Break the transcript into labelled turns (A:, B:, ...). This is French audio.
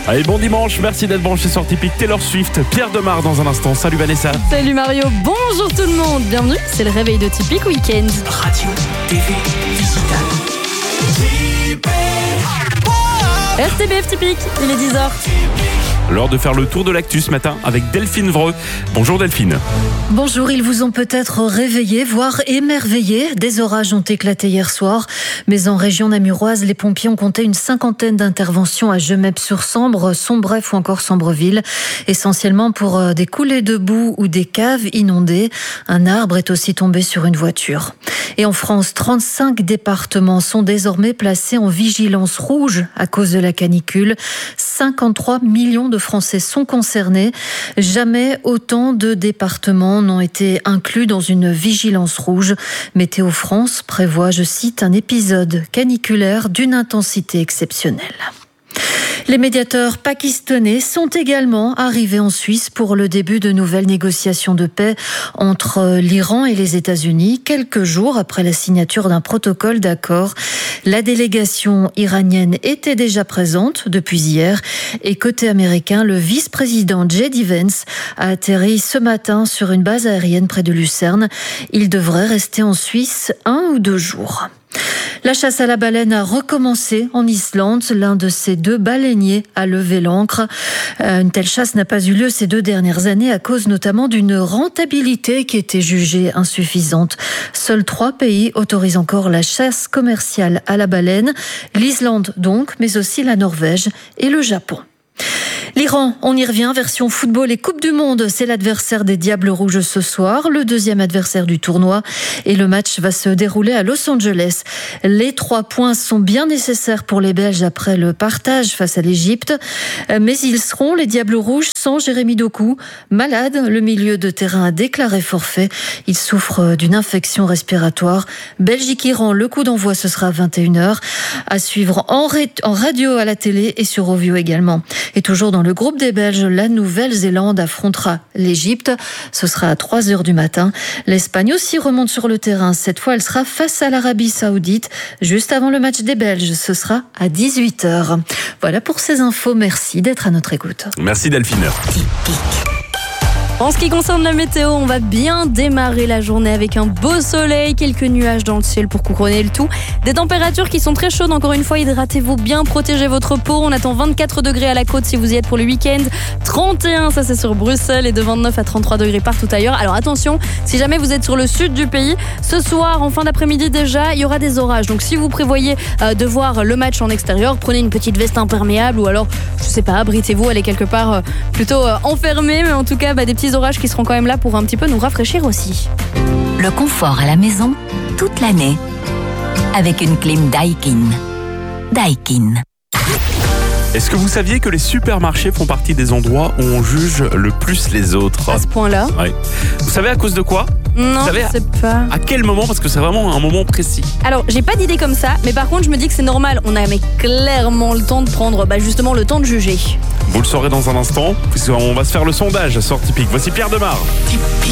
A: Allez, bon dimanche, merci d'être branché sur Typique. Taylor Swift, Pierre Demar dans un instant. Salut Vanessa.
B: Salut Mario, bonjour tout le monde. Bienvenue, c'est le réveil de Typique Week-end.
C: Radio, TV, digital.
B: RTBF Typique, il est 10h.
A: L'heure de faire le tour de l'actu ce matin avec Delphine Vreux. Bonjour Delphine.
D: Bonjour, ils vous ont peut-être réveillé, voire émerveillé. Des orages ont éclaté hier soir, mais en région namuroise, les pompiers ont compté une 50aine d'interventions à Gemep-sur-Sambre, Sombref ou encore Sambreville, essentiellement pour des coulées de boue ou des caves inondées. Un arbre est aussi tombé sur une voiture. Et en France, 35 départements sont désormais placés en vigilance rouge à cause de la canicule. 53 millions de Français sont concernés. Jamais autant de départements n'ont été inclus dans une vigilance rouge. Météo France prévoit, je cite, un épisode caniculaire d'une intensité exceptionnelle. Les médiateurs pakistanais sont également arrivés en Suisse pour le début de nouvelles négociations de paix entre l'Iran et les États-Unis, quelques jours après la signature d'un protocole d'accord. La délégation iranienne était déjà présente depuis hier et côté américain, le vice-président J.D. Vance a atterri ce matin sur une base aérienne près de Lucerne. Il devrait rester en Suisse 1 ou 2 jours. La chasse à la baleine a recommencé en Islande. L'un de ces 2 baleiniers a levé l'ancre. Une telle chasse n'a pas eu lieu ces 2 dernières années à cause notamment d'une rentabilité qui était jugée insuffisante. Seuls 3 pays autorisent encore la chasse commerciale à la baleine. L'Islande donc, mais aussi la Norvège et le Japon. L'Iran, on y revient, version football et Coupe du Monde, c'est l'adversaire des Diables Rouges ce soir, le 2e adversaire du tournoi et le match va se dérouler à Los Angeles. Les 3 points sont bien nécessaires pour les Belges après le partage face à l'Égypte, mais ils seront, les Diables Rouges, sans Jérémy Doku. Malade, le milieu de terrain a déclaré forfait, il souffre d'une infection respiratoire. Belgique-Iran, le coup d'envoi ce sera à 21h, à suivre en radio, à la télé et sur Ovio également. Et toujours dans le groupe des Belges, la Nouvelle-Zélande affrontera l'Égypte. Ce sera à 3h du matin. L'Espagne aussi remonte sur le terrain. Cette fois, elle sera face à l'Arabie Saoudite. Juste avant le match des Belges, ce sera à 18h. Voilà pour ces infos. Merci d'être à notre écoute.
A: Merci Delphine.
B: En ce qui concerne la météo, on va bien démarrer la journée avec un beau soleil, quelques nuages dans le ciel pour couronner le tout. Des températures qui sont très chaudes, encore une fois, hydratez-vous bien, protégez votre peau. On attend 24 degrés à la côte si vous y êtes pour le week-end, 31, ça c'est sur Bruxelles, et de 29 à 33 degrés partout ailleurs. Alors attention, si jamais vous êtes sur le sud du pays, ce soir, en fin d'après-midi déjà, il y aura des orages. Donc si vous prévoyez de voir le match en extérieur, prenez une petite veste imperméable ou alors, je sais pas, abritez-vous, allez quelque part plutôt enfermé, mais en tout cas, des petits orages qui seront quand même là pour un petit peu nous rafraîchir aussi.
E: Le confort à la maison, toute l'année, avec une clim Daikin. Daikin.
A: Est-ce que vous saviez que les supermarchés font partie des endroits où on juge le plus les autres ?
B: À ce point-là ?
A: Ouais. Vous savez à cause de quoi ?
B: Non,
A: vous savez
B: je sais pas.
A: À quel moment ? Parce que c'est vraiment un moment précis.
B: Alors, j'ai pas d'idée comme ça, mais par contre, je me dis que c'est normal. On a mais clairement le temps de prendre justement le temps de juger.
A: Vous le saurez dans un instant, puisqu'on va se faire le sondage sur Typique. Voici Pierre Demar.